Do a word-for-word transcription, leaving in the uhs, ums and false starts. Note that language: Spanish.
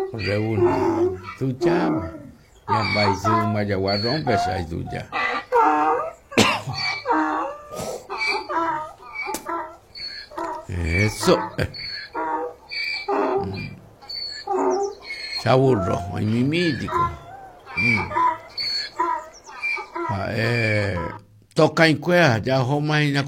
reúne. Tú ya, ya vais a un mayaguá rompes ahí tú ya. Eso. Chaburro, ay mi mítico. Mm. Ah, eh, toca en cueva, ya homa en